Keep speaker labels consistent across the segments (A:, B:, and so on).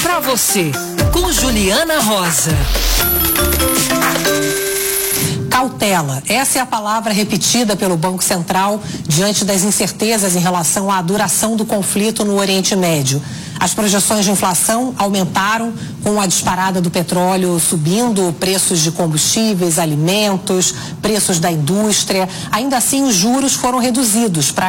A: pra você, com Juliana Rosa.
B: Cautela, essa é a palavra repetida pelo Banco Central diante das incertezas em relação à duração do conflito no Oriente Médio. As projeções de inflação aumentaram com a disparada do petróleo subindo, preços de combustíveis, alimentos, preços da indústria. Ainda assim, os juros foram reduzidos para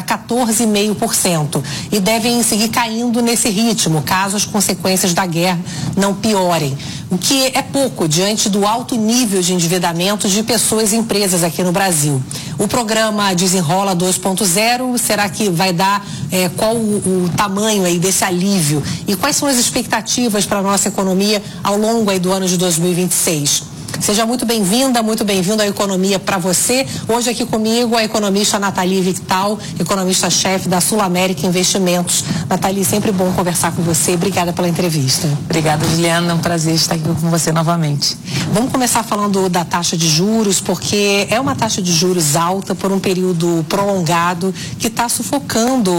B: 14,5% e devem seguir caindo nesse ritmo, caso as consequências da guerra não piorem. O que é pouco diante do alto nível de endividamento de pessoas e empresas aqui no Brasil. O programa Desenrola 2.0, será que vai dar qual o tamanho aí desse alívio? E quais são as expectativas para a nossa economia ao longo aí do ano de 2026? Seja muito bem-vinda, muito bem-vindo à Economia para você. Hoje aqui comigo a economista Nathalie Victal, economista-chefe da Sul América Investimentos. Nathalie, sempre bom conversar com você. Obrigada pela entrevista.
C: Obrigada, Juliana. É um prazer estar aqui com você novamente.
B: Vamos começar falando da taxa de juros, porque é uma taxa de juros alta por um período prolongado que está sufocando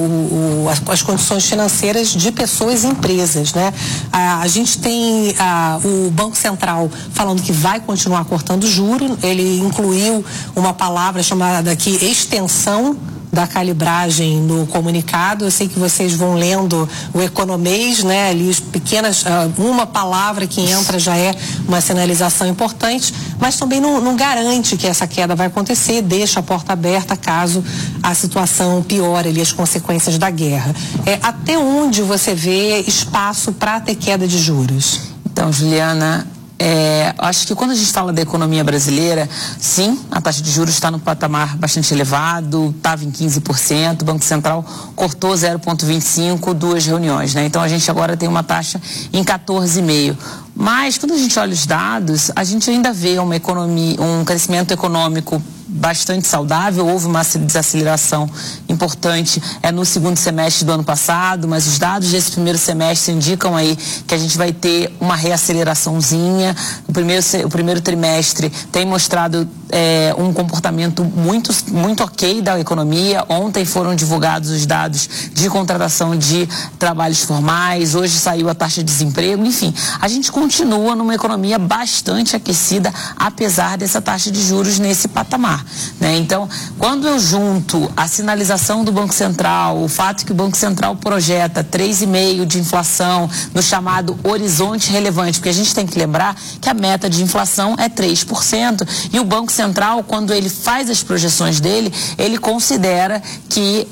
B: as condições financeiras de pessoas e empresas, né? A gente tem o Banco Central falando que vai continuar cortando juros. Ele incluiu uma palavra chamada aqui extensão da calibragem no comunicado. Eu sei que vocês vão lendo o economês, né? Ali as pequenas, uma palavra que entra já é uma sinalização importante, mas também não garante que essa queda vai acontecer, deixa a porta aberta caso a situação piore ali, as consequências da guerra. Até onde você vê espaço para ter queda de juros?
C: Então, Juliana, acho que quando a gente fala da economia brasileira, sim, a taxa de juros está no patamar bastante elevado, estava em 15%, o Banco Central cortou 0,25, 2 reuniões, né? Então a gente agora tem uma taxa em 14,5%. Mas quando a gente olha os dados, a gente ainda vê uma economia, um crescimento econômico bastante saudável. Houve uma desaceleração importante no segundo semestre do ano passado, mas os dados desse primeiro semestre indicam aí que a gente vai ter uma reaceleraçãozinha. O primeiro trimestre tem mostrado um comportamento muito ok da economia. Ontem foram divulgados os dados de contratação de trabalhos formais, hoje saiu a taxa de desemprego, enfim, a gente continua numa economia bastante aquecida, apesar dessa taxa de juros nesse patamar, né? Então, quando eu junto a sinalização do Banco Central, o fato que o Banco Central projeta 3,5% de inflação no chamado horizonte relevante, porque a gente tem que lembrar que a meta de inflação é 3%, e o Banco Central, quando ele faz as projeções dele, ele considera que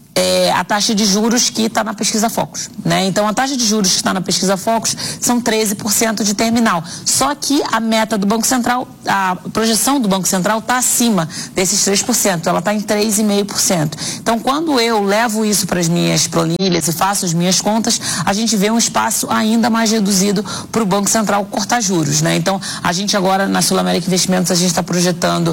C: a taxa de juros que está na pesquisa Focus, né? Então, a taxa de juros que está na pesquisa Focus são 13% de terminal. Só que a meta do Banco Central, a projeção do Banco Central está acima desses 3%, ela está em 3,5%. Então, quando eu levo isso para as minhas planilhas e faço as minhas contas, a gente vê um espaço ainda mais reduzido para o Banco Central cortar juros, né? Então, a gente agora, na Sul América Investimentos, a gente está projetando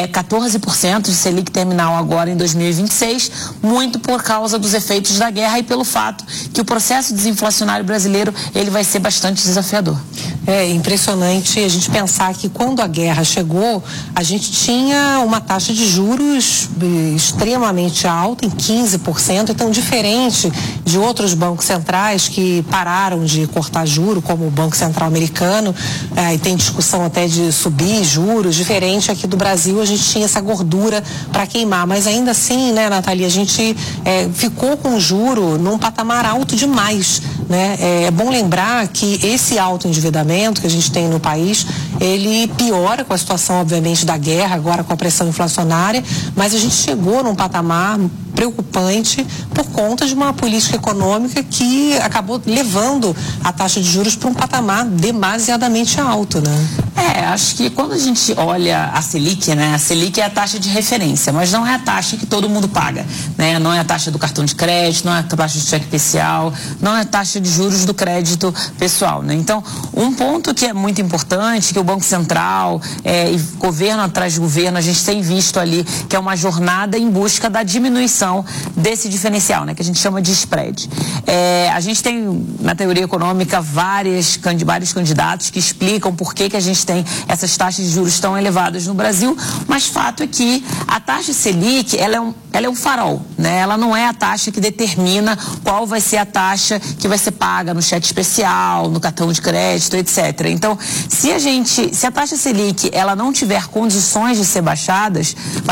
C: 14% de Selic terminal agora em 2026, muito por causa dos efeitos da guerra e pelo fato que o processo desinflacionário brasileiro ele vai ser bastante desafiador.
B: É impressionante a gente pensar que quando a guerra chegou, a gente tinha uma taxa de juros extremamente alta, em 15%, então diferente de outros bancos centrais que pararam de cortar juros, como o Banco Central americano, e tem discussão até de subir juros, diferente aqui do Brasil, a gente tinha essa gordura para queimar, mas ainda assim, né, Nathalie, a gente ficou com o juro num patamar alto demais, né? É bom lembrar que esse alto endividamento que a gente tem no país, ele piora com a situação, obviamente, da guerra, agora com a pressão inflacionária, mas a gente chegou num patamar preocupante por conta de uma política econômica que acabou levando a taxa de juros para um patamar demasiadamente alto, né?
C: Acho que quando a gente olha a Selic, né? A Selic é a taxa de referência, mas não é a taxa que todo mundo paga, né? Não é a taxa do cartão de crédito, não é a taxa de cheque especial, não é a taxa de juros do crédito pessoal, né? Então, um ponto que é muito importante, que o Banco Central e governo atrás de governo, a gente tem visto ali, que é uma jornada em busca da diminuição desse diferencial, né? Que a gente chama de spread. A gente tem, na teoria econômica, vários candidatos que explicam por que a gente tem essas taxas de juros tão elevadas no Brasil, mas fato é que a taxa Selic, ela ela é um farol, né? Ela não é a taxa que determina qual vai ser a taxa que vai ser paga no cheque especial, no cartão de crédito, etc. Então, se a taxa Selic ela não tiver condições de ser baixada,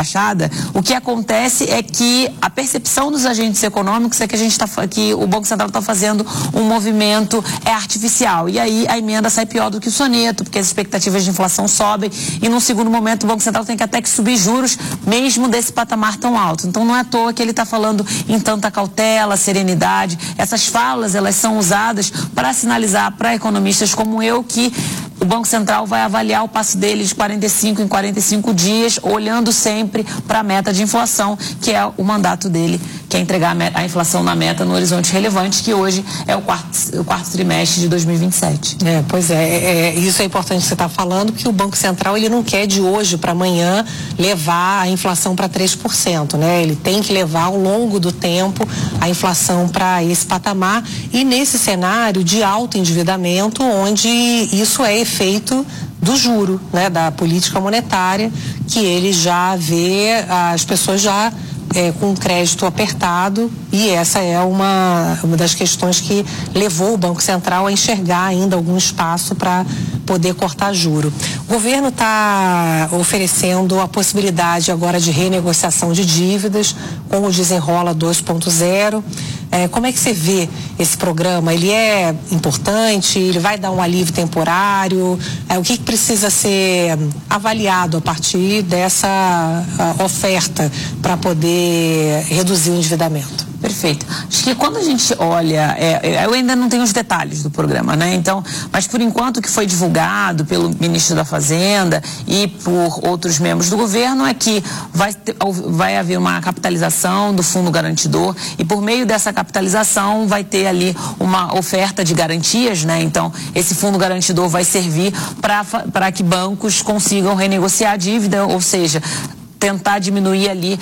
C: o que acontece é que a percepção dos agentes econômicos é que o Banco Central está fazendo um movimento artificial. E aí a emenda sai pior do que o soneto, porque as expectativas de inflação sobem e num segundo momento o Banco Central tem que até que subir juros mesmo desse patamar tão alto. Então não é à toa que ele está falando em tanta cautela, serenidade. Essas falas, elas são usadas para sinalizar para economistas como eu que o Banco Central vai avaliar o passo dele de 45 em 45 dias, olhando sempre para a meta de inflação, que é o mandato dele, que é entregar a inflação na meta no horizonte relevante, que hoje é o quarto trimestre de 2027.
B: Pois é, isso é importante que você está falando, porque o Banco Central ele não quer de hoje para amanhã levar a inflação para 3%, né? Ele tem que levar ao longo do tempo a inflação para esse patamar e nesse cenário de alto endividamento, onde isso é efeito do juro, né, da política monetária, que ele já vê as pessoas já com crédito apertado, e essa é uma das questões que levou o Banco Central a enxergar ainda algum espaço para poder cortar juro. O governo está oferecendo a possibilidade agora de renegociação de dívidas com o Desenrola 2.0. Como é que você vê esse programa? Ele é importante? Ele vai dar um alívio temporário? O que precisa ser avaliado a partir dessa oferta para poder reduzir o endividamento?
C: Perfeito. Acho que quando a gente olha, eu ainda não tenho os detalhes do programa, né? Então, mas por enquanto o que foi divulgado pelo ministro da Fazenda e por outros membros do governo é que vai haver uma capitalização do fundo garantidor e por meio dessa capitalização vai ter ali uma oferta de garantias, né? Então, esse fundo garantidor vai servir para que bancos consigam renegociar a dívida, ou seja, tentar diminuir ali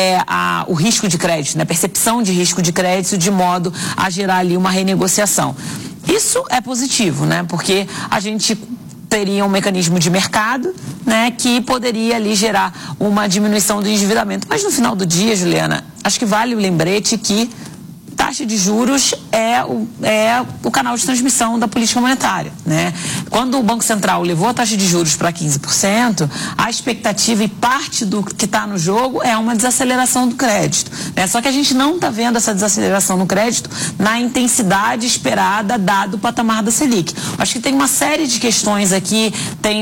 C: o risco de crédito, né? A percepção de risco de crédito, de modo a gerar ali uma renegociação. Isso é positivo, né? Porque a gente teria um mecanismo de mercado, né, que poderia ali gerar uma diminuição do endividamento. Mas no final do dia, Juliana, acho que vale o lembrete que taxa de juros é o canal de transmissão da política monetária, né? Quando o Banco Central levou a taxa de juros para 15%, a expectativa e parte do que está no jogo é uma desaceleração do crédito, né? Só que a gente não está vendo essa desaceleração no crédito na intensidade esperada, dado o patamar da Selic. Acho que tem uma série de questões aqui,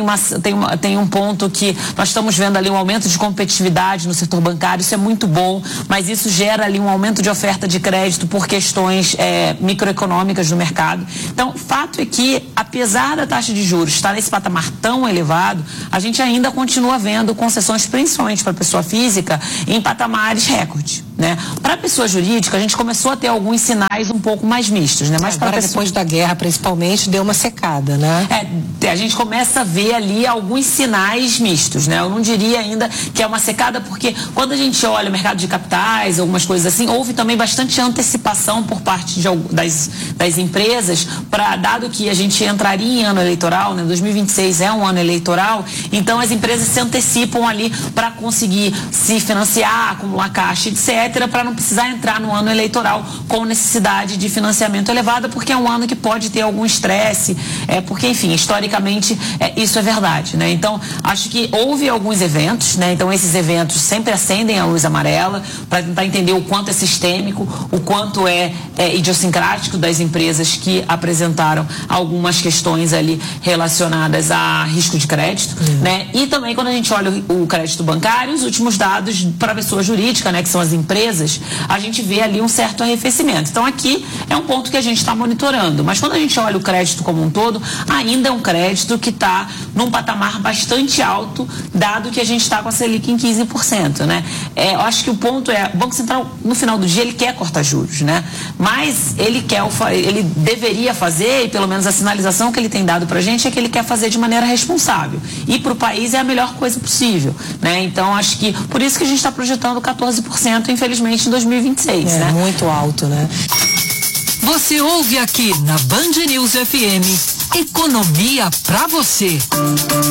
C: tem um ponto que nós estamos vendo ali um aumento de competitividade no setor bancário, isso é muito bom, mas isso gera ali um aumento de oferta de crédito por questões microeconômicas do mercado. Então, o fato é que, apesar da taxa de juros estar nesse patamar tão elevado, a gente ainda continua vendo concessões, principalmente para a pessoa física, em patamares recorde, né? Para a pessoa jurídica, a gente começou a ter alguns sinais um pouco mais mistos, né? Mas
B: agora, depois da guerra, principalmente, deu uma secada, né?
C: A gente começa a ver ali alguns sinais mistos, né? Eu não diria ainda que é uma secada, porque quando a gente olha o mercado de capitais, algumas coisas assim, houve também bastante antecipação por parte das empresas, dado que a gente entraria em ano eleitoral, né? 2026 é um ano eleitoral, então as empresas se antecipam ali para conseguir se financiar, acumular caixa, etc., para não precisar entrar no ano eleitoral com necessidade de financiamento elevada, porque é um ano que pode ter algum estresse, porque, enfim, historicamente isso é verdade, né? Então, acho que houve alguns eventos, né? Então, esses eventos sempre acendem a luz amarela para tentar entender o quanto é sistêmico, o quanto é idiosincrático das empresas que apresentaram algumas questões ali relacionadas a risco de crédito, né? E também quando a gente olha o crédito bancário, os últimos dados para a pessoa jurídica, né, que são as empresas, a gente vê ali um certo arrefecimento. Então aqui é um ponto que a gente está monitorando, mas quando a gente olha o crédito como um todo, ainda é um crédito que está num patamar bastante alto, dado que a gente está com a Selic em 15%, né? Eu acho que o ponto o Banco Central, no final do dia, ele quer cortar juros, né? Mas ele deveria fazer, e pelo menos a sinalização que ele tem dado pra gente é que ele quer fazer de maneira responsável. E para o país é a melhor coisa possível, né? Então, acho que por isso que a gente está projetando 14%, infelizmente, em 2026, né?
B: Muito alto, né?
A: Você ouve aqui na Band News FM, Economia pra você.